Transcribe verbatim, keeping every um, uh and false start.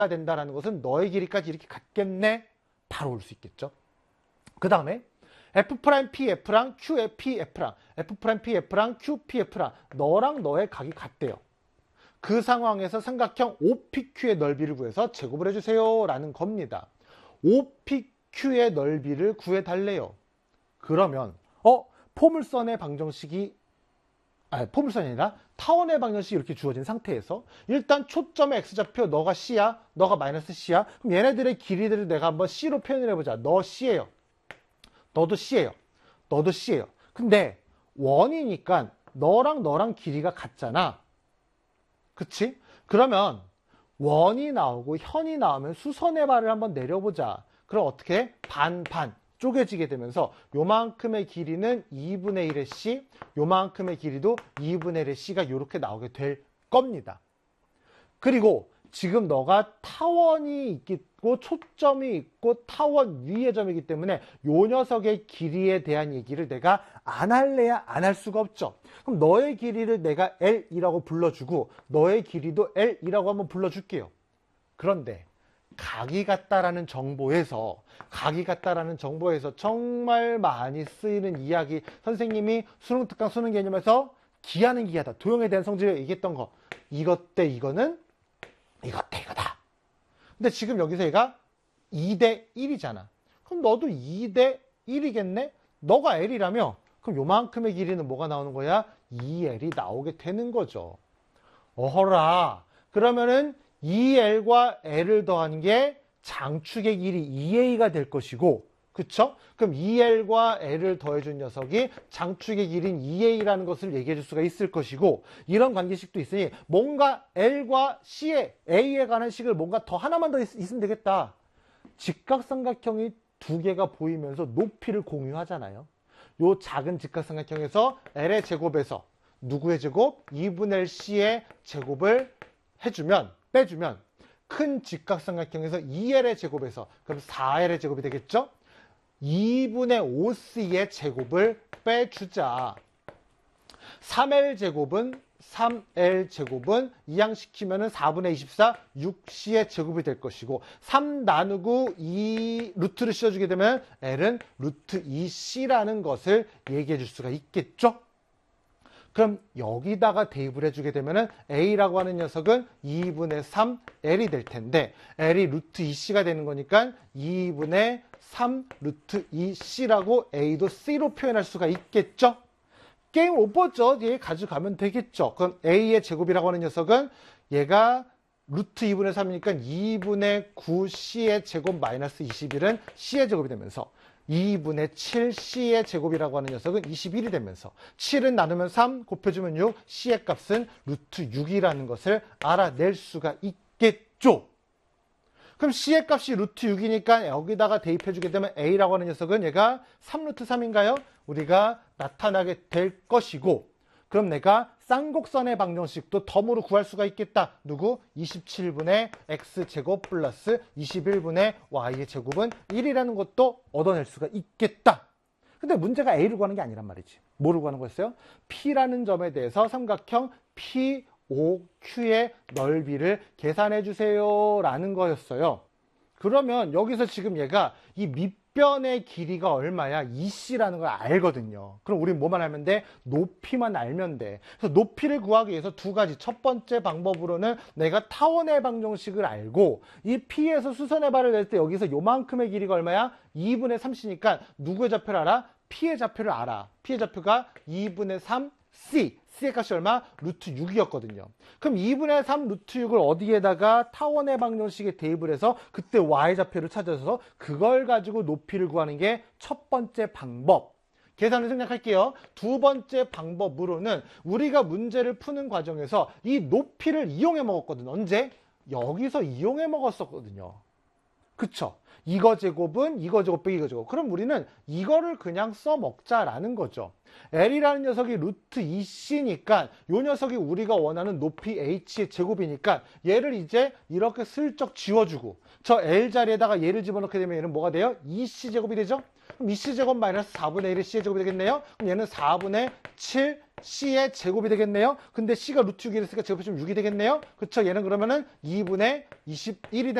된다라는 것은 너의 길이까지 이렇게 같겠네? 바로 올 수 있겠죠. 그 다음에 F'P'F랑 QPF랑 F'P'F랑 QPF랑 너랑 너의 각이 같대요. 그 상황에서 삼각형 오피큐의 넓이를 구해서 제곱을 해주세요 라는 겁니다. 오피큐의 넓이를 구해달래요. 그러면 어? 포물선의 방정식이 아니 포물선이 아니라 타원의 방정식이 이렇게 주어진 상태에서 일단 초점의 X좌표 너가 C야, 너가 마이너스 C야. 그럼 얘네들의 길이들을 내가 한번 C로 표현을 해보자. 너 C예요. 너도 C예요. 너도 C예요. 근데 원이니까 너랑 너랑 길이가 같잖아. 그치? 그러면 원이 나오고 현이 나오면 수선의 발을 한번 내려보자. 그럼 어떻게? 반, 반 쪼개지게 되면서 요만큼의 길이는 이분의 일의 C, 요만큼의 길이도 이분의 일의 C가 이렇게 나오게 될 겁니다. 그리고 지금 너가 타원이 있고 초점이 있고 타원 위의 점이기 때문에 요 녀석의 길이에 대한 얘기를 내가 안 할래야 안 할 수가 없죠. 그럼 너의 길이를 내가 L이라고 불러주고 너의 길이도 L이라고 한번 불러줄게요. 그런데 각이 같다라는 정보에서 각이 같다라는 정보에서 정말 많이 쓰이는 이야기, 선생님이 수능 특강 수능 개념에서 기하는 기하다, 도형에 대한 성질을 얘기했던 거, 이것 대 이거는 이것 대 이거다. 근데 지금 여기서 얘가 이 대 일이잖아. 그럼 너도 이 대 일이겠네? 너가 L이라며 그럼 요만큼의 길이는 뭐가 나오는 거야? 이 엘이 나오게 되는 거죠. 어허라. 그러면은 이 엘과 L을 더한 게 장축의 길이 이 에이가 될 것이고, 그쵸? 그럼 이 엘과 L을 더해준 녀석이 장축의 길이인 이 에이라는 것을 얘기해 줄 수가 있을 것이고, 이런 관계식도 있으니 뭔가 L과 C에 A에 관한 식을 뭔가 더 하나만 더 있, 있으면 되겠다. 직각삼각형이 두 개가 보이면서 높이를 공유하잖아요. 요 작은 직각삼각형에서 L의 제곱에서 누구의 제곱? 이분의 엘 C의 제곱을 해주면, 빼주면 큰 직각삼각형에서 이 엘의 제곱에서 그럼 사 엘의 제곱이 되겠죠? 이분의 오 씨의 제곱을 빼주자. 삼 엘 제곱은 삼 엘 제곱은 이항시키면 사분의 이십사, 육 씨의 제곱이 될 것이고, 삼 나누고 이 루트를 씌워주게 되면 L은 루트 이 씨라는 것을 얘기해 줄 수가 있겠죠? 그럼 여기다가 대입을 해주게 되면 A라고 하는 녀석은 이분의 삼 엘이 될 텐데, L이 루트 이 씨가 되는 거니까 이분의 삼 루트 이 씨라고 A도 C로 표현할 수가 있겠죠? 게임 오버죠. 얘 가져가면 되겠죠. 그럼 A의 제곱이라고 하는 녀석은 얘가 루트 이분의 삼이니까 이분의 구 씨의 제곱 마이너스 이십일은 C의 제곱이 되면서 이분의 칠 씨의 제곱이라고 하는 녀석은 이십일이 되면서 칠은 나누면 삼, 곱해주면 육, C의 값은 루트 육이라는 것을 알아낼 수가 있겠죠. 그럼 C의 값이 루트 육이니까 여기다가 대입해주게 되면 A라고 하는 녀석은 얘가 삼 루트 삼인가요? 우리가 나타나게 될 것이고, 그럼 내가 쌍곡선의 방정식도 덤으로 구할 수가 있겠다. 누구? 이십칠분의 X제곱 플러스 이십일분의 Y의 제곱은 일이라는 것도 얻어낼 수가 있겠다. 근데 문제가 A를 구하는 게 아니란 말이지. 뭐를 구하는 거였어요? P라는 점에 대해서 삼각형 피 오 큐의 넓이를 계산해 주세요 라는 거였어요. 그러면 여기서 지금 얘가 이 밑변의 길이가 얼마야? 이 씨라는 걸 알거든요. 그럼 우린 뭐만 알면 돼? 높이만 알면 돼. 그래서 높이를 구하기 위해서 두 가지. 첫 번째 방법으로는 내가 타원의 방정식을 알고 이 P에서 수선의 발을 낼 때 여기서 요만큼의 길이가 얼마야? 이분의 삼 씨니까 누구의 좌표를 알아? P의 좌표를 알아. P의 좌표가 이분의 삼 씨. C의 값이 얼마? 루트 육이었거든요. 그럼 이분의 삼 루트 육을 어디에다가 타원의 방정식에 대입을 해서 그때 Y 좌표를 찾아서 그걸 가지고 높이를 구하는 게 첫 번째 방법. 계산을 생략할게요. 두 번째 방법으로는 우리가 문제를 푸는 과정에서 이 높이를 이용해 먹었거든요. 언제? 여기서 이용해 먹었었거든요. 그쵸? 이거 제곱은 이거 제곱 빼기 이거 제곱. 그럼 우리는 이거를 그냥 써먹자라는 거죠. L이라는 녀석이 루트 이 씨니까 이 녀석이 우리가 원하는 높이 H의 제곱이니까 얘를 이제 이렇게 슬쩍 지워주고 저 L 자리에다가 얘를 집어넣게 되면 얘는 뭐가 돼요? 이 씨 제곱이 되죠? 그럼 이 씨 제곱 마이너스 사분의 일이 C의 제곱이 되겠네요. 그럼 얘는 사분의 칠 C의 제곱이 되겠네요. 근데 C가 루트 육이 됐으니까 제곱해주면 육이 되겠네요. 그쵸? 얘는 그러면은 이분의 이십일이